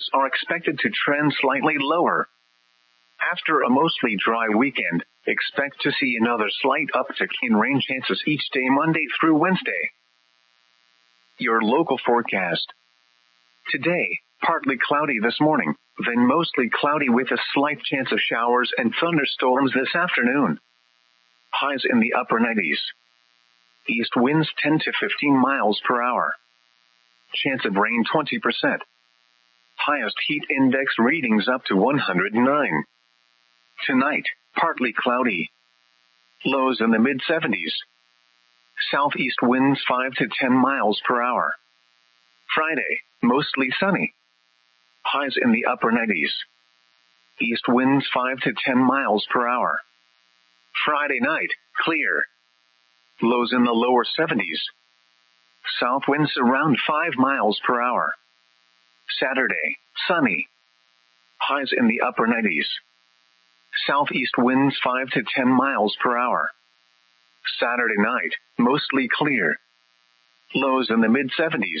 temperatures are expected to trend slightly lower. After a mostly dry weekend, expect to see another slight uptick in rain chances each day Monday through Wednesday. Your local forecast. Today, partly cloudy this morning, then mostly cloudy with a slight chance of showers and thunderstorms this afternoon. Highs in the upper 90s. East winds 10 to 15 miles per hour. Chance of rain 20%. Highest heat index readings up to 109. Tonight, partly cloudy. Lows in the mid-70s. Southeast winds 5 to 10 miles per hour. Friday, mostly sunny. Highs in the upper 90s. East winds 5 to 10 miles per hour. Friday night, clear. Lows in the lower 70s. South winds around 5 miles per hour. Saturday, sunny. Highs in the upper 90s. Southeast winds 5 to 10 miles per hour. Saturday night, mostly clear. Lows in the mid-70s.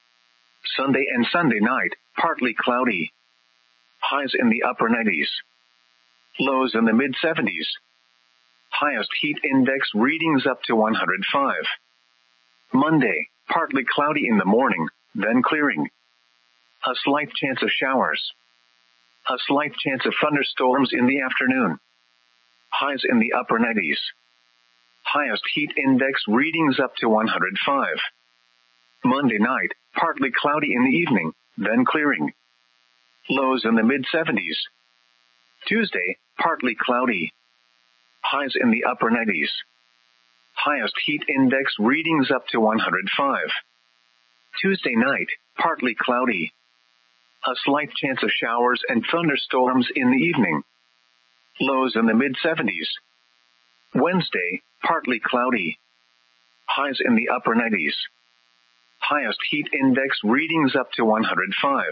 Sunday and Sunday night, partly cloudy. Highs in the upper 90s. Lows in the mid-70s. Highest heat index readings up to 105. Monday, partly cloudy in the morning, then clearing. A slight chance of showers. A slight chance of thunderstorms in the afternoon. Highs in the upper 90s. Highest heat index readings up to 105. Monday night, partly cloudy in the evening, then clearing. Lows in the mid-70s. Tuesday, partly cloudy. Highs in the upper 90s. Highest heat index readings up to 105. Tuesday night, partly cloudy. A slight chance of showers and thunderstorms in the evening. Lows in the mid-70s. Wednesday, partly cloudy. Highs in the upper 90s. Highest heat index readings up to 105.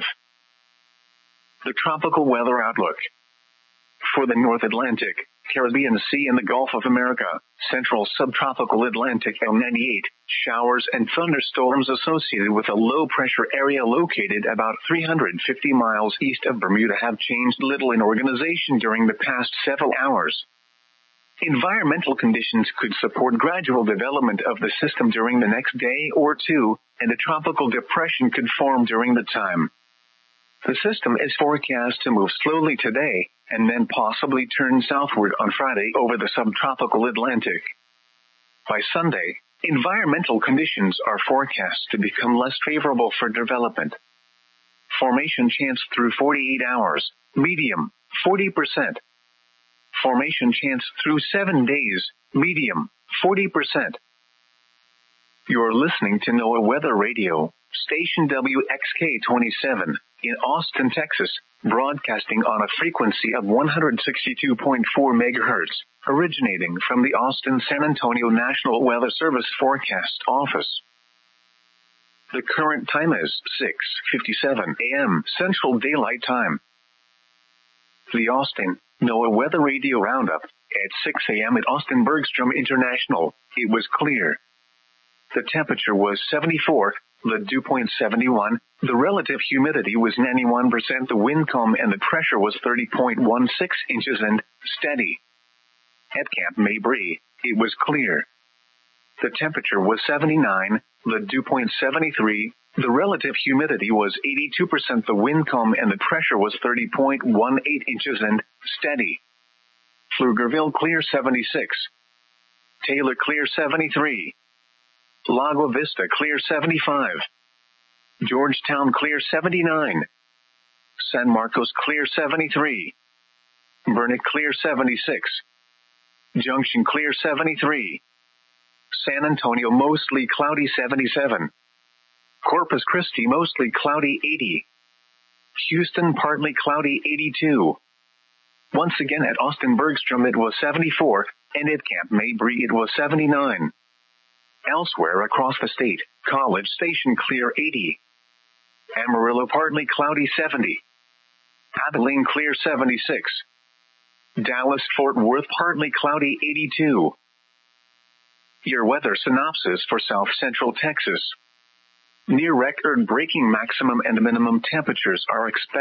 The tropical weather outlook. For the North Atlantic, Caribbean Sea and the Gulf of America, Central Subtropical Atlantic L98, showers and thunderstorms associated with a low-pressure area located about 350 miles east of Bermuda have changed little in organization during the past several hours. Environmental conditions could support gradual development of the system during the next day or two, and a tropical depression could form during the time. The system is forecast to move slowly today, and then possibly turn southward on Friday over the subtropical Atlantic. By Sunday, environmental conditions are forecast to become less favorable for development. Formation chance through 48 hours, medium, 40%. Formation chance through 7 days, medium, 40%. You're listening to NOAA Weather Radio, station WXK-27, in Austin, Texas, broadcasting on a frequency of 162.4 MHz, originating from the Austin-San Antonio National Weather Service Forecast Office. The current time is 6:57 a.m. Central Daylight Time. The Austin NOAA Weather Radio Roundup at 6 a.m. at Austin Bergstrom International. It was clear. The temperature was 74, the dew point 71, the relative humidity was 91%, the wind calm and the pressure was 30.16 inches and steady. At Camp Mabry, it was clear. The temperature was 79, the dew point 73, the relative humidity was 82%, the wind calm and the pressure was 30.18 inches and steady. Pflugerville clear 76. Taylor clear 73. Lago Vista clear 75. Georgetown clear 79. San Marcos clear 73. Burnet clear 76. Junction clear 73. San Antonio mostly cloudy 77. Corpus Christi mostly cloudy 80. Houston partly cloudy 82. Once again at Austin Bergstrom it was 74, and at Camp Mabry it was 79. Elsewhere across the state, College Station clear 80. Amarillo partly cloudy 70. Abilene clear 76. Dallas Fort Worth partly cloudy 82. Your weather synopsis for South Central Texas. Near record-breaking maximum and minimum temperatures are expected